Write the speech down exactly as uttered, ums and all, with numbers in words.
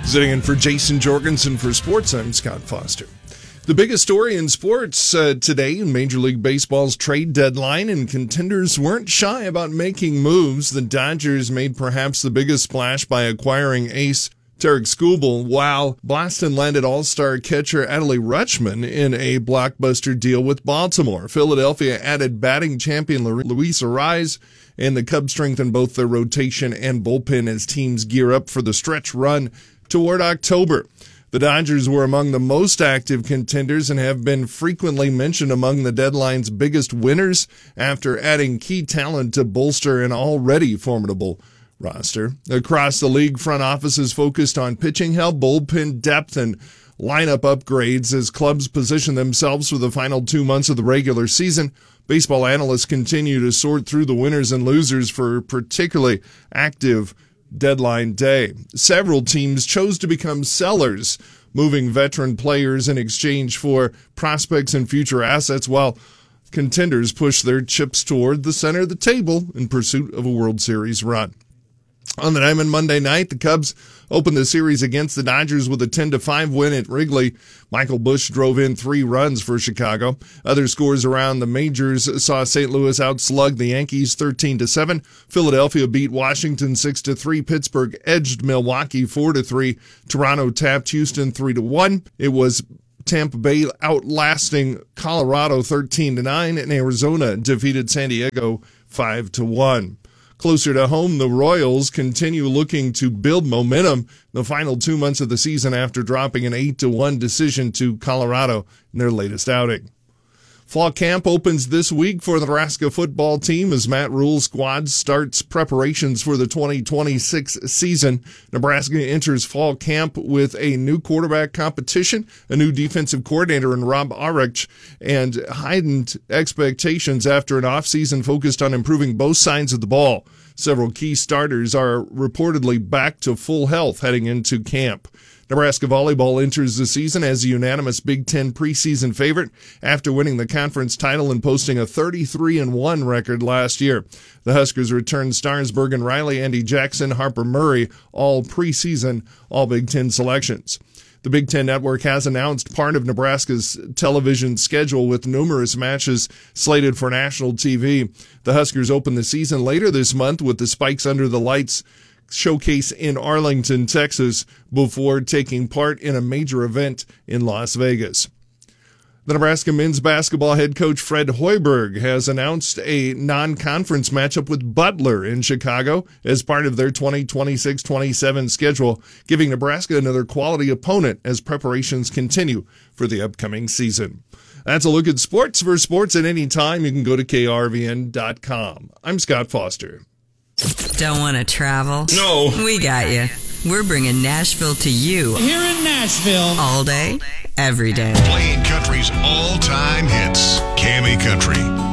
Sitting in for Jason Jorgensen for sports, I'm Scott Foster. The biggest story in sports uh, today in Major League Baseball's trade deadline, and contenders weren't shy about making moves. The Dodgers made perhaps the biggest splash by acquiring ace Tarik Skubal, while Boston landed all-star catcher Adley Rutschman in a blockbuster deal with Baltimore. Philadelphia added batting champion Luis Arraez, and the Cubs strengthened both their rotation and bullpen as teams gear up for the stretch run toward October. The Dodgers were among the most active contenders and have been frequently mentioned among the deadline's biggest winners after adding key talent to bolster an already formidable roster. Across the league, front offices focused on pitching help, bullpen depth, and lineup upgrades as clubs position themselves for the final two months of the regular season. Baseball analysts continue to sort through the winners and losers for particularly active deadline day. Several teams chose to become sellers, moving veteran players in exchange for prospects and future assets, while contenders push their chips toward the center of the table in pursuit of a World Series run. On the Diamond Monday night, the Cubs opened the series against the Dodgers with a ten to five win at Wrigley. Michael Busch drove in three runs for Chicago. Other scores around the majors saw Saint Louis outslug the Yankees thirteen to seven. Philadelphia beat Washington six to three. Pittsburgh edged Milwaukee four to three. Toronto tapped Houston three to one. It was Tampa Bay outlasting Colorado thirteen to nine, and Arizona defeated San Diego five to one. Closer to home, the Royals continue looking to build momentum the final two months of the season after dropping an eight to one decision to Colorado in their latest outing. Fall camp opens this week for the Nebraska football team as Matt Rhule's squad starts preparations for the twenty twenty-six season. Nebraska enters fall camp with a new quarterback competition, a new defensive coordinator in Rob Aurich, and heightened expectations after an offseason focused on improving both sides of the ball. Several key starters are reportedly back to full health heading into camp. Nebraska volleyball enters the season as a unanimous Big Ten preseason favorite after winning the conference title and posting a thirty-three and one record last year. The Huskers returned Starsberg and Riley, Andy Jackson, Harper Murray, all preseason All Big Ten selections. The Big Ten Network has announced part of Nebraska's television schedule with numerous matches slated for national T V. The Huskers open the season later this month with the Spikes Under the Lights showcase in Arlington, Texas, before taking part in a major event in Las Vegas. The Nebraska men's basketball head coach Fred Hoiberg has announced a non-conference matchup with Butler in Chicago as part of their twenty twenty-six twenty-seven schedule, giving Nebraska another quality opponent as preparations continue for the upcoming season. That's a look at sports. For sports at any time, you can go to K R V N dot com. I'm Scott Foster. Don't want to travel? No. We got you. We're bringing Nashville to you. Here in Nashville. All day, every day. Playing country's all-time hits. Cammy Country.